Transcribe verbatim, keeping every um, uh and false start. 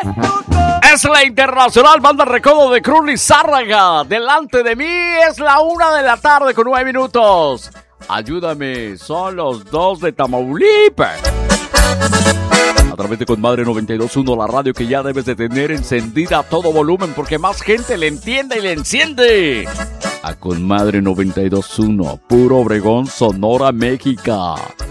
Es la Internacional Banda Recodo de Cruz Lizárraga. Delante de mí es la una de la tarde con nueve minutos. Ayúdame, son los dos de Tamaulipas. A través de Conmadre noventa y dos punto uno, la radio que ya debes de tener encendida a todo volumen porque más gente le entiende y le enciende. A Conmadre noventa y dos punto uno, Puro Obregón, Sonora, México.